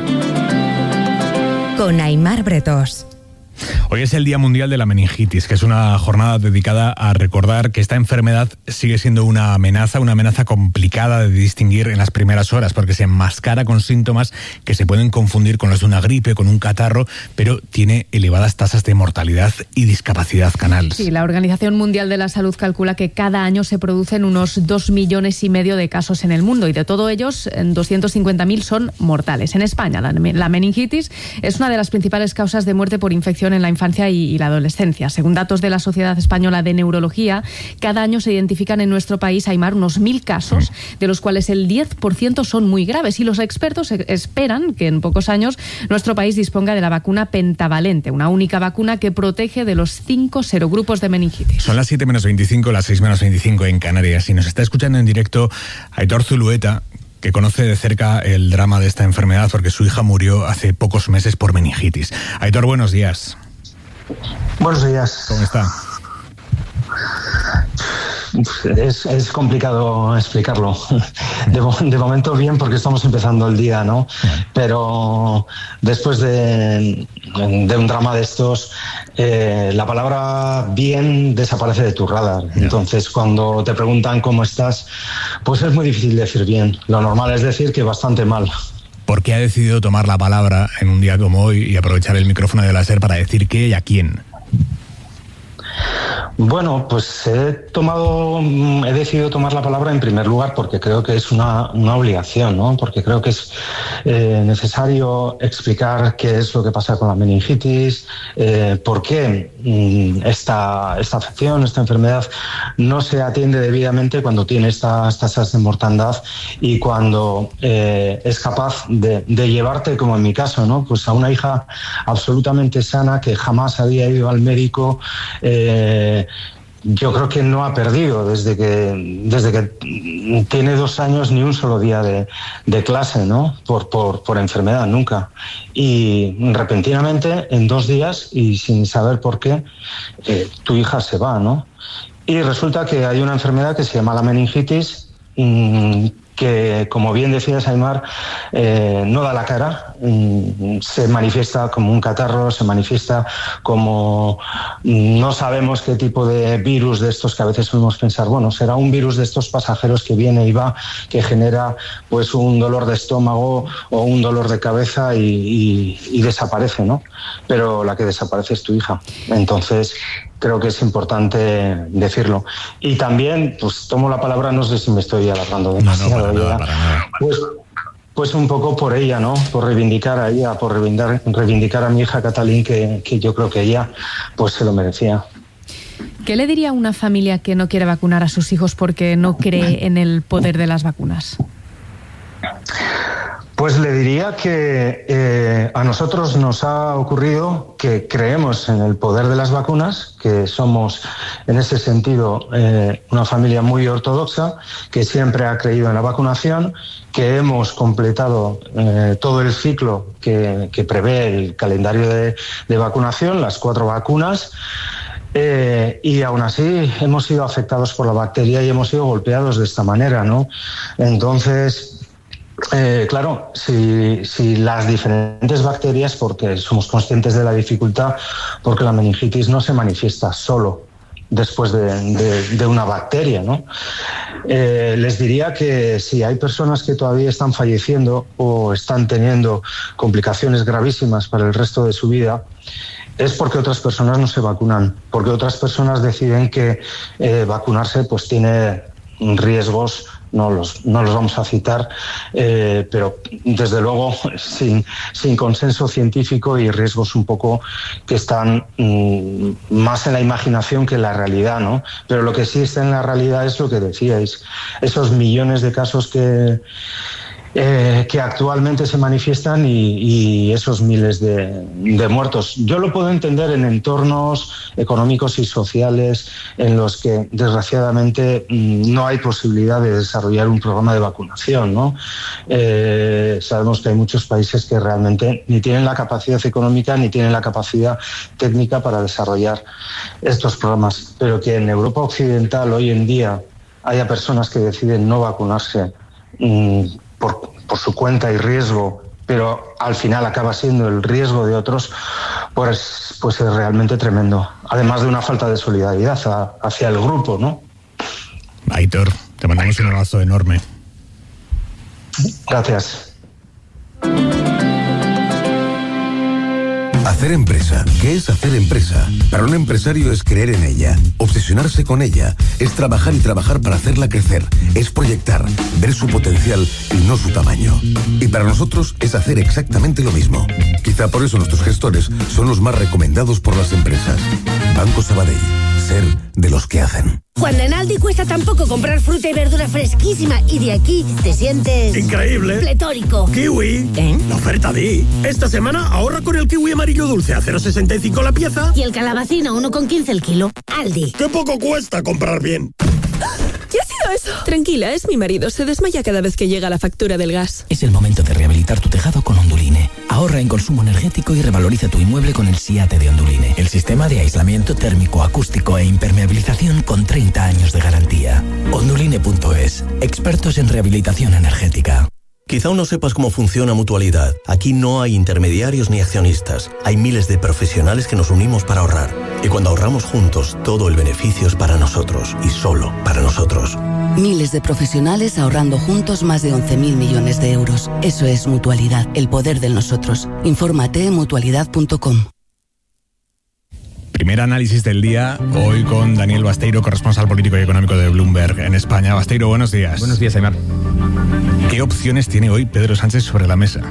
con Aimar Bretós. Hoy es el Día Mundial de la Meningitis, que es una jornada dedicada a recordar que esta enfermedad sigue siendo una amenaza, una amenaza complicada de distinguir en las primeras horas, porque se enmascara con síntomas que se pueden confundir con los de una gripe, con un catarro, pero tiene elevadas tasas de mortalidad y discapacidad canal. Sí, la Organización Mundial de la Salud calcula que cada año se producen unos dos millones y medio de casos en el mundo, y de todos ellos, doscientos cincuenta mil son mortales. En España, la, la meningitis es una de las principales causas de muerte por infección en la infancia y, y la adolescencia. Según datos de la Sociedad Española de Neurología, cada año se identifican en nuestro país, Aimar, unos mil casos, de los cuales el diez por ciento son muy graves, y los expertos esperan que en pocos años nuestro país disponga de la vacuna pentavalente, una única vacuna que protege de los cinco serogrupos de meningitis. Son las siete menos veinticinco, las seis menos veinticinco en Canarias, y nos está escuchando en directo Aitor Zulueta, que conoce de cerca el drama de esta enfermedad porque su hija murió hace pocos meses por meningitis. Aitor, buenos días. Buenos días. ¿Cómo está? Es, es complicado explicarlo. De, de momento bien, porque estamos empezando el día, ¿no? Pero después de, de un drama de estos, eh, la palabra bien desaparece de tu radar. Entonces, cuando te preguntan cómo estás, pues es muy difícil decir bien. Lo normal es decir que bastante mal. ¿Por qué ha decidido tomar la palabra en un día como hoy y aprovechar el micrófono de la SER para decir qué y a quién? Bueno, pues he tomado, he decidido tomar la palabra en primer lugar porque creo que es una, una obligación, ¿no? Porque creo que es eh, necesario explicar qué es lo que pasa con la meningitis, eh, por qué mm, esta, esta afección, esta enfermedad no se atiende debidamente cuando tiene estas tasas de mortandad y cuando eh, es capaz de, de llevarte, como en mi caso, ¿no? Pues a una hija absolutamente sana que jamás había ido al médico. Eh, Yo creo que no ha perdido desde que desde que tiene dos años ni un solo día de, de clase, ¿no? Por, por, por enfermedad, nunca. Y repentinamente, en dos días, y sin saber por qué, eh, tu hija se va, ¿no? Y resulta que hay una enfermedad que se llama la meningitis, mmm, que, como bien decías, Aimar, eh, no da la cara, mm, se manifiesta como un catarro, se manifiesta como no sabemos qué tipo de virus de estos que a veces solemos pensar, bueno, será un virus de estos pasajeros que viene y va, que genera pues un dolor de estómago o un dolor de cabeza y, y, y desaparece, ¿no? Pero la que desaparece es tu hija. Entonces, creo que es importante decirlo. Y también, pues tomo la palabra, no sé si me estoy alargando demasiado. No, no, para nada, para nada. Pues, pues un poco por ella, ¿no? Por reivindicar a ella, por reivindicar, reivindicar a mi hija Catalín, que, que yo creo que ella pues se lo merecía. ¿Qué le diría a una familia que no quiere vacunar a sus hijos porque no cree en el poder de las vacunas? Pues le diría que eh, a nosotros nos ha ocurrido que creemos en el poder de las vacunas, que somos en ese sentido eh, una familia muy ortodoxa, que siempre ha creído en la vacunación, que hemos completado eh, todo el ciclo que, que prevé el calendario de, de vacunación, las cuatro vacunas, eh, y aún así hemos sido afectados por la bacteria y hemos sido golpeados de esta manera, ¿no? Entonces... Eh, claro, si, si las diferentes bacterias, porque somos conscientes de la dificultad, porque la meningitis no se manifiesta solo después de, de, de una bacteria, ¿no? Eh, les diría que si hay personas que todavía están falleciendo o están teniendo complicaciones gravísimas para el resto de su vida, es porque otras personas no se vacunan, porque otras personas deciden que eh, vacunarse pues tiene riesgos. No los, no los vamos a citar, eh, pero desde luego sin, sin consenso científico y riesgos un poco que están mmm, más en la imaginación que en la realidad, ¿no? Pero lo que sí está en la realidad es lo que decíais, esos millones de casos que... Eh, que actualmente se manifiestan y, y esos miles de, de muertos. Yo lo puedo entender en entornos económicos y sociales en los que desgraciadamente no hay posibilidad de desarrollar un programa de vacunación, ¿no? Eh, sabemos que hay muchos países que realmente ni tienen la capacidad económica ni tienen la capacidad técnica para desarrollar estos programas, pero que en Europa Occidental hoy en día haya personas que deciden no vacunarse mmm, Por, por su cuenta y riesgo, pero al final acaba siendo el riesgo de otros, pues, pues es realmente tremendo. Además de una falta de solidaridad a, hacia el grupo, ¿no? Aitor, te mandamos un abrazo enorme. Gracias. Hacer empresa. ¿Qué es hacer empresa? Para un empresario es creer en ella, obsesionarse con ella, es trabajar y trabajar para hacerla crecer, es proyectar, ver su potencial y no su tamaño. Y para nosotros es hacer exactamente lo mismo. Quizá por eso nuestros gestores son los más recomendados por las empresas. Banco Sabadell. Ser de los que hacen. Cuando en Aldi cuesta tan poco comprar fruta y verdura fresquísima y de aquí te sientes... ¡increíble! ¡Pletórico! ¡Kiwi! ¿Eh? La oferta Di. Esta semana ahorra con el kiwi amarillo dulce a cero coma sesenta y cinco la pieza. Y el calabacín a uno coma quince el kilo. Aldi. ¡Qué poco cuesta comprar bien! ¿Qué ha sido eso? Tranquila, es mi marido. Se desmaya cada vez que llega la factura del gas. Es el momento de rehabilitar tu tejado con Onduline. Ahorra en consumo energético y revaloriza tu inmueble con el SIATE de Onduline. El sistema de aislamiento térmico, acústico e impermeabilización con treinta años de garantía. Onduline punto es. Expertos en rehabilitación energética. Quizá aún no sepas cómo funciona Mutualidad. Aquí no hay intermediarios ni accionistas. Hay miles de profesionales que nos unimos para ahorrar. Y cuando ahorramos juntos, todo el beneficio es para nosotros y solo para nosotros. Miles de profesionales ahorrando juntos más de once mil millones de euros. Eso es Mutualidad, el poder del nosotros. Infórmate en mutualidad punto com. Primer análisis del día, hoy con Daniel Basteiro, corresponsal político y económico de Bloomberg en España. Basteiro, buenos días. Buenos días, Aymar. ¿Qué opciones tiene hoy Pedro Sánchez sobre la mesa?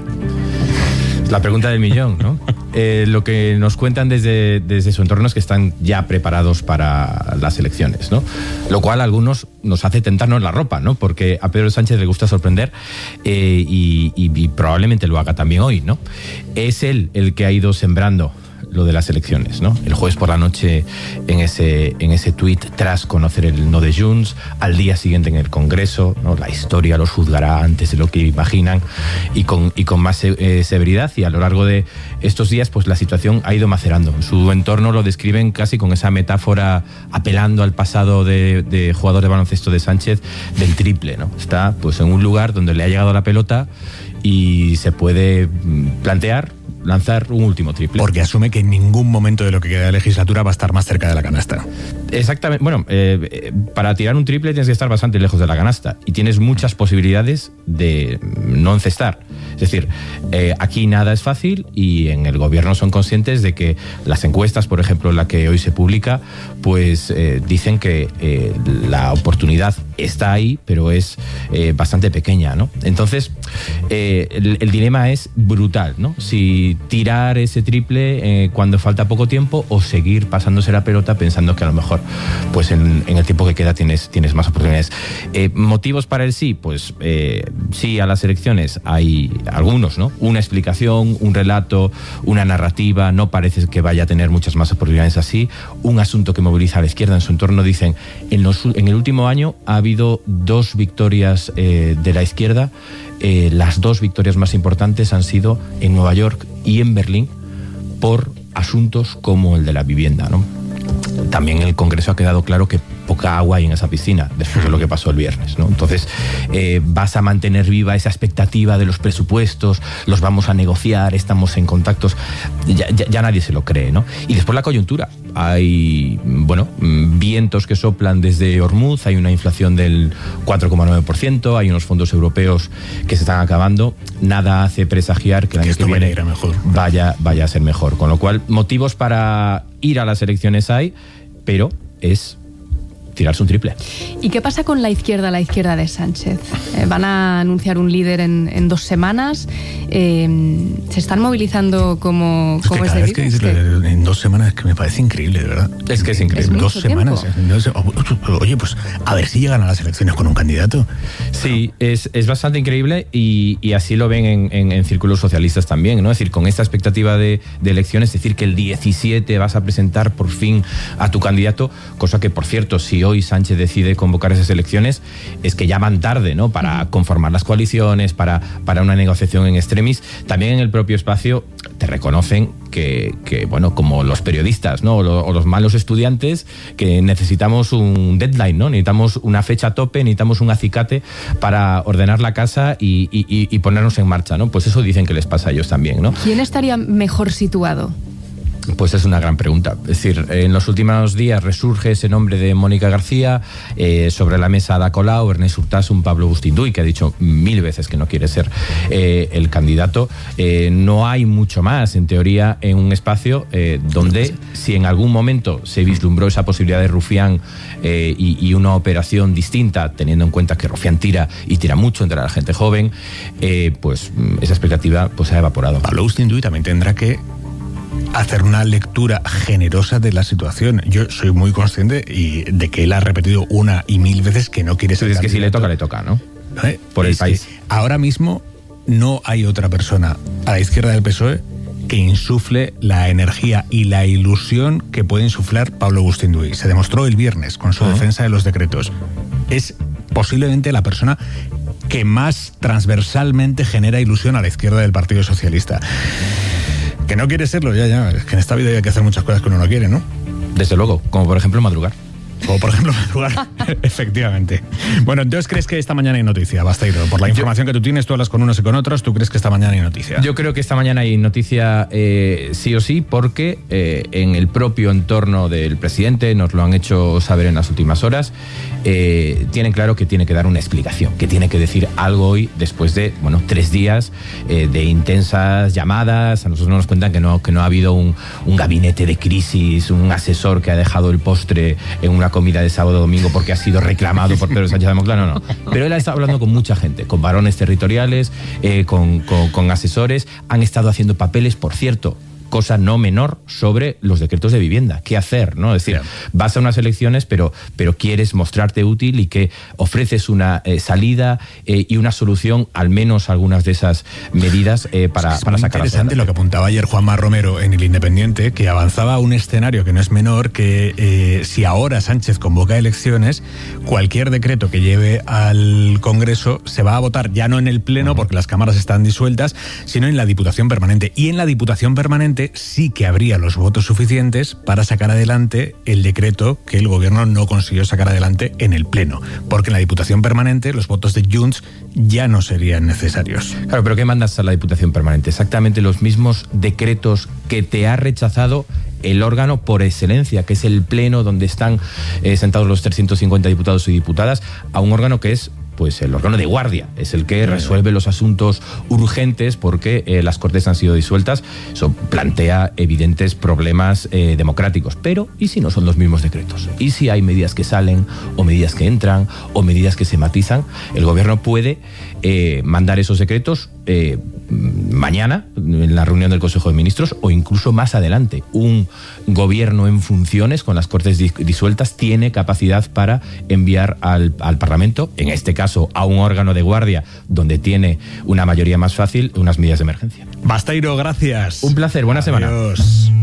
La pregunta del millón, ¿no? eh, lo que nos cuentan desde, desde su entorno es que están ya preparados para las elecciones, ¿no? Lo cual a algunos nos hace tentarnos la ropa, ¿no? Porque a Pedro Sánchez le gusta sorprender eh, y, y, y probablemente lo haga también hoy, ¿no? Es él el que ha ido sembrando lo de las elecciones, ¿no? El jueves por la noche en ese en ese tuit, tras conocer el no de Junts, al día siguiente en el Congreso, ¿no? La historia los juzgará antes de lo que imaginan y con y con más eh, severidad, y a lo largo de estos días pues la situación ha ido macerando. En su entorno lo describen casi con esa metáfora, apelando al pasado de, de jugador de baloncesto de Sánchez, del triple, ¿no? Está pues en un lugar donde le ha llegado la pelota y se puede plantear lanzar un último triple. Porque asume que en ningún momento de lo que queda de legislatura va a estar más cerca de la canasta. Exactamente. Bueno, eh, para tirar un triple tienes que estar bastante lejos de la canasta y tienes muchas posibilidades de no encestar. Es decir, eh, aquí nada es fácil y en el gobierno son conscientes de que las encuestas, por ejemplo, la que hoy se publica, pues eh, dicen que eh, la oportunidad está ahí, pero es eh, bastante pequeña, ¿no? Entonces, eh, el, el dilema es brutal, ¿no? Si si tirar ese triple eh, cuando falta poco tiempo o seguir pasándose la pelota pensando que a lo mejor pues en, en el tiempo que queda tienes, tienes más oportunidades. Eh, ¿Motivos para el sí? Pues eh, sí, a las elecciones hay algunos, ¿no? Una explicación, un relato, una narrativa, no parece que vaya a tener muchas más oportunidades así. Un asunto que moviliza a la izquierda en su entorno, dicen, en, los, en el último año ha habido dos victorias eh, de la izquierda. Eh, las dos victorias más importantes han sido en Nueva York y en Berlín por asuntos como el de la vivienda, ¿no? También en el Congreso ha quedado claro que poca agua hay en esa piscina después de lo que pasó el viernes, ¿no? Entonces eh, vas a mantener viva esa expectativa de los presupuestos, los vamos a negociar, estamos en contactos, ya, ya, ya nadie se lo cree, ¿no? Y después la coyuntura, hay, bueno, vientos que soplan desde Hormuz, hay una inflación del cuatro coma nueve por ciento, hay unos fondos europeos que se están acabando, nada hace presagiar que el año que, que viene vaya a, mejor. Vaya, vaya a ser mejor, con lo cual motivos para ir a las elecciones hay, pero es tirarse un triple. ¿Y qué pasa con la izquierda, la izquierda de Sánchez? Eh, van a anunciar un líder en, en dos semanas. Eh, ¿Se están movilizando como es, como es debido? Que dices, que... En dos semanas, que me parece increíble, de verdad. Es que es increíble. Es dos semanas. Oye, pues a ver si llegan a las elecciones con un candidato. Sí, es, es bastante increíble y, y así lo ven en, en, en círculos socialistas también, ¿no? Es decir, con esta expectativa de, de elecciones, es decir, que el diecisiete vas a presentar por fin a tu candidato, cosa que, por cierto, si hoy Sánchez decide convocar esas elecciones, es que ya van tarde, ¿no? Para conformar las coaliciones, para, para una negociación en extremis. También en el propio espacio te reconocen que, que bueno, como los periodistas, ¿no? O, lo, o los malos estudiantes, que necesitamos un deadline, ¿no? Necesitamos una fecha a tope, necesitamos un acicate para ordenar la casa y, y, y ponernos en marcha, ¿no? Pues eso dicen que les pasa a ellos también, ¿no? ¿Quién estaría mejor situado? Pues es una gran pregunta. Es decir, en los últimos días resurge ese nombre de Mónica García, eh, sobre la mesa Ada Colau, Ernest Urtasun, Pablo Bustinduy, que ha dicho mil veces que no quiere ser eh, el candidato. Eh, no hay mucho más, en teoría, en un espacio eh, donde, si en algún momento se vislumbró esa posibilidad de Rufián eh, y, y una operación distinta, teniendo en cuenta que Rufián tira y tira mucho entre la gente joven, eh, pues esa expectativa pues, se ha evaporado. Pablo Bustinduy también tendrá que hacer una lectura generosa de la situación. Yo soy muy consciente y de que él ha repetido una y mil veces que no quiere ser candidato. Es que si le toca, le toca, ¿no? ¿Eh? Por el es país. Ahora mismo no hay otra persona a la izquierda del P S O E que insufle la energía y la ilusión que puede insuflar Pablo Bustinduy. Se demostró el viernes con su uh-huh. defensa de los decretos. Es posiblemente la persona que más transversalmente genera ilusión a la izquierda del Partido Socialista. Que no quiere serlo, ya, ya. Es que en esta vida hay que hacer muchas cosas que uno no quiere, ¿no? Desde luego, como por ejemplo madrugar. O por ejemplo madrugar, efectivamente. Bueno, entonces ¿crees que esta mañana hay noticia, Basteiro? Por la información yo, que tú tienes, tú hablas con unos y con otros, ¿tú crees que esta mañana hay noticia? Yo creo que esta mañana hay noticia eh, sí o sí, porque eh, en el propio entorno del presidente, nos lo han hecho saber en las últimas horas, eh, tienen claro que tiene que dar una explicación, que tiene que decir algo hoy después de, bueno, tres días eh, de intensas llamadas. A nosotros nos cuentan que no, que no ha habido un, un gabinete de crisis, un asesor que ha dejado el postre en una comida de sábado domingo porque ha sido reclamado por Pedro Sánchez de Moncloa, no, no. Pero él ha estado hablando con mucha gente, con varones territoriales, eh, con, con, con asesores, han estado haciendo papeles, por cierto, cosa no menor, sobre los decretos de vivienda. ¿Qué hacer? ¿No? Es decir, yeah. vas a unas elecciones, pero, pero quieres mostrarte útil y que ofreces una eh, salida eh, y una solución, al menos algunas de esas medidas eh, para, es para sacar. Es interesante lo que apuntaba ayer Juanma Romero en El Independiente, que avanzaba un escenario que no es menor, que eh, si ahora Sánchez convoca elecciones, cualquier decreto que lleve al Congreso se va a votar ya no en el Pleno, porque las cámaras están disueltas, sino en la Diputación Permanente. Y en la Diputación Permanente sí que habría los votos suficientes para sacar adelante el decreto que el gobierno no consiguió sacar adelante en el Pleno, porque en la Diputación Permanente los votos de Junts ya no serían necesarios. Claro, pero ¿qué mandas a la Diputación Permanente? Exactamente los mismos decretos que te ha rechazado el órgano por excelencia, que es el Pleno, donde están eh, sentados los trescientos cincuenta diputados y diputadas, a un órgano que es pues el órgano de guardia, es el que resuelve los asuntos urgentes porque eh, las Cortes han sido disueltas. Eso plantea evidentes problemas eh, democráticos. Pero, ¿y si no son los mismos decretos? ¿Y si hay medidas que salen, o medidas que entran, o medidas que se matizan? El gobierno puede eh, mandar esos decretos eh, mañana, en la reunión del Consejo de Ministros, o incluso más adelante. Un gobierno en funciones, con las Cortes disueltas, tiene capacidad para enviar al, al Parlamento, en este caso a un órgano de guardia donde tiene una mayoría más fácil, unas medidas de emergencia. Basteiro, gracias. Un placer, buena Adiós. semana.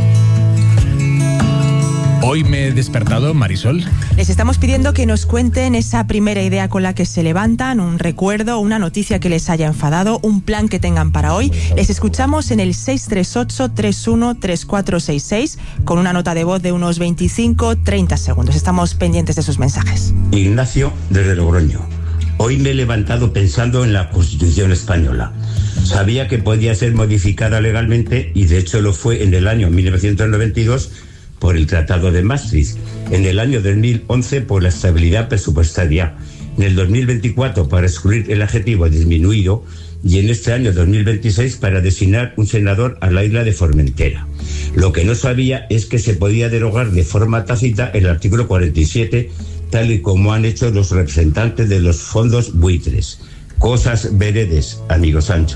Hoy me he despertado, Marisol. Les estamos pidiendo que nos cuenten esa primera idea con la que se levantan, un recuerdo, una noticia que les haya enfadado, un plan que tengan para hoy. Les escuchamos en el seis tres ocho, tres uno tres cuatro seis seis con una nota de voz de unos veinticinco a treinta segundos. Estamos pendientes de sus mensajes. Ignacio, desde Logroño. Hoy me he levantado pensando en la Constitución española. Sabía que podía ser modificada legalmente y de hecho lo fue en el año mil novecientos noventa y dos por el Tratado de Maastricht, en el año dos mil once por la estabilidad presupuestaria, en el dos mil veinticuatro para excluir el adjetivo disminuido y en este año dos mil veintiséis para designar un senador a la isla de Formentera. Lo que no sabía es que se podía derogar de forma tácita el artículo cuarenta y siete, tal y como han hecho los representantes de los fondos buitres. Cosas veredes, amigo Sancho.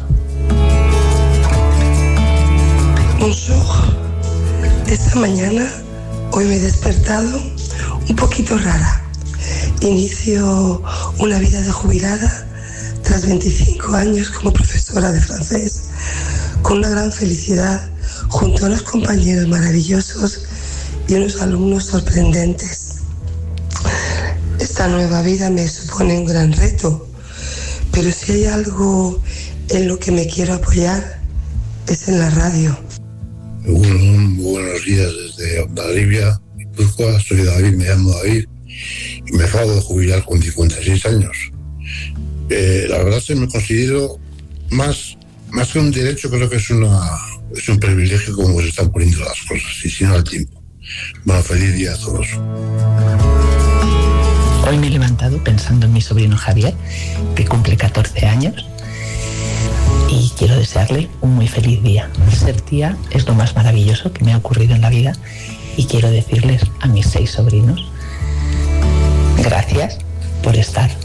Bonjour. Esta mañana, hoy me he despertado un poquito rara. Inicio una vida de jubilada tras veinticinco años como profesora de francés, con una gran felicidad, junto a unos compañeros maravillosos y unos alumnos sorprendentes. Esta nueva vida me supone un gran reto, pero si hay algo en lo que me quiero apoyar, es en la radio. Un, buenos días desde Hondarribia, Guipúzcoa. Soy David, me llamo David y me acabo de jubilar con cincuenta y seis años. Eh, la verdad es que me considero más, más que un derecho, creo que es, una, es un privilegio como se están poniendo las cosas, y si no al tiempo. Bueno, feliz día a todos. Hoy me he levantado pensando en mi sobrino Javier, que cumple catorce años. Y quiero desearle un muy feliz día. Ser tía es lo más maravilloso que me ha ocurrido en la vida y quiero decirles a mis seis sobrinos, gracias por estar